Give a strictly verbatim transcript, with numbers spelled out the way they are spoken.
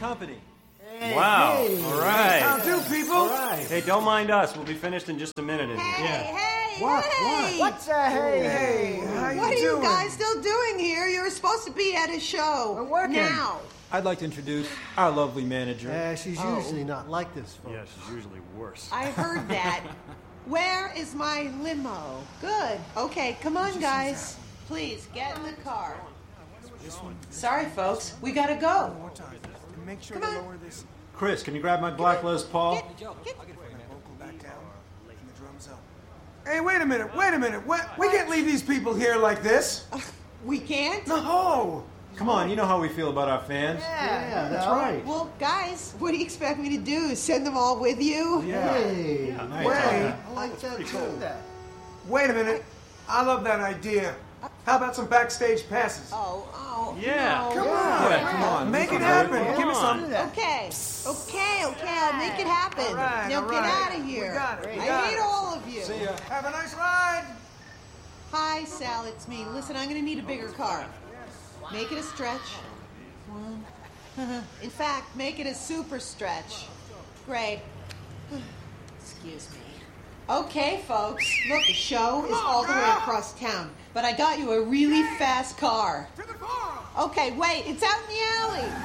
company. Hey, wow. Hey. All right. How do, people? All right. Hey, don't mind us. We'll be finished in just a minute in here. Hey, Yeah. hey, What? hey! What? What's a hey? Hey, how you What are you doing? guys still doing here? You're supposed to be at a show. We're working. Now. I'd like to introduce our lovely manager. Uh, she's Oh. usually not like this, folks. Yeah, she's usually worse. I heard that. Where is my limo? Good. Okay, come on, guys. Please, get in the car. Sorry, folks. We gotta go. One more time. And make sure Come to on. lower this Chris, can you grab my black Les Paul? Get, get. vocal back down and the drums up. Hey, wait a minute, wait a minute. We, we can't leave these people here like this. We can't? No! Come on, you know how we feel about our fans. Yeah, that's No. right. Well, guys, what do you expect me to do? Send them all with you? Hey, Nice. Wait. I like that too. That. Wait a minute. I love that idea. How about some backstage passes? Oh, oh. Yeah. no. Come on. Yeah, come on. Make this it is happen. good. Give me Come some. on. that. Okay, okay, okay, I'll make it happen. All right, now all get right. out of here. We got it, we I got hate it. all of you. See ya. Have a nice ride. Hi, Sal, it's me. Listen, I'm gonna need a bigger car. Make it a stretch. One. In fact, make it a super stretch. Great. Excuse me. Okay, folks. Look, the show is all the way across town, but I got you a really fast car. To the bar. Okay, wait, it's out in the alley.